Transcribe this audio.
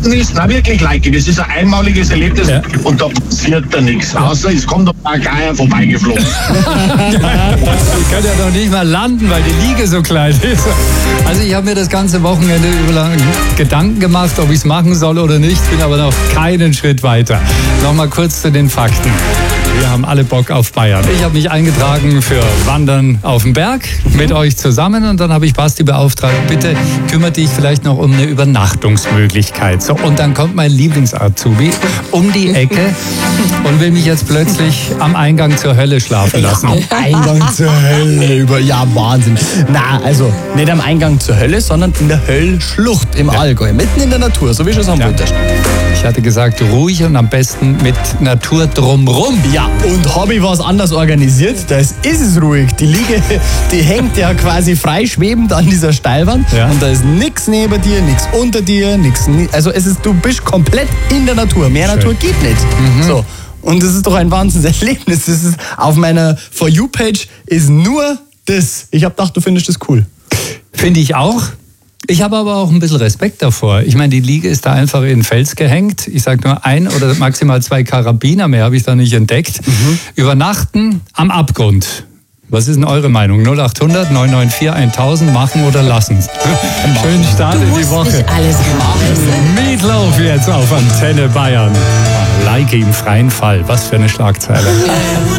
Wandern ist, na wirklich, Leike, das ist ein einmaliges Erlebnis und da passiert da nichts. Außer es kommt ein Geier vorbeigeflogen. Ich kann ja noch nicht mal landen, weil die Liege so klein ist. Also ich habe mir das ganze Wochenende über Gedanken gemacht, ob ich es machen soll oder nicht, bin aber noch keinen Schritt weiter. Nochmal kurz zu den Fakten. Wir haben alle Bock auf Bayern. Ich habe mich eingetragen für Wandern auf dem Berg mit euch zusammen und dann habe ich Basti beauftragt, bitte kümmere dich vielleicht noch um eine Übernachtungsmöglichkeit. So, und dann kommt mein Lieblings-Azubi um die Ecke und will mich jetzt plötzlich am Eingang zur Hölle schlafen lassen. Am Eingang zur Hölle, ja Wahnsinn. Na, also nicht am Eingang zur Hölle, sondern in der Höllschlucht im Allgäu, mitten in der Natur, so wie schon am Wolltest. Ich hatte gesagt, ruhig und am besten mit Natur drumrum. Ja, und habe ich was anders organisiert, das ist es ruhig. Die Liege, die hängt ja quasi frei schwebend an dieser Steilwand und da ist nichts neben dir, nichts unter dir, nichts. Also du bist komplett in der Natur. Mehr Natur geht nicht. So. Und das ist doch ein Wahnsinnserlebnis. Das ist auf meiner For You-Page ist nur das. Ich habe gedacht, du findest das cool. Finde ich auch. Ich habe aber auch ein bisschen Respekt davor. Ich meine, die Liege ist da einfach in den Fels gehängt. Ich sage nur 1 oder maximal 2 Karabiner, mehr habe ich da nicht entdeckt. Übernachten am Abgrund. Was ist denn eure Meinung? 0800 994 1000, machen oder lassen? Schönen Start in die Woche. Nicht alles machen. Meatloaf jetzt auf Antenne Bayern. Like im freien Fall. Was für eine Schlagzeile.